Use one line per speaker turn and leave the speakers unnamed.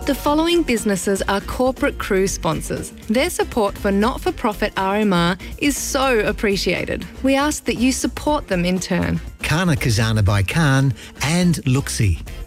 The following businesses are corporate cruise sponsors. Their support for not-for-profit RMR is so appreciated. We ask that you support them in turn.
Kana Kazana by Khan and Luxi.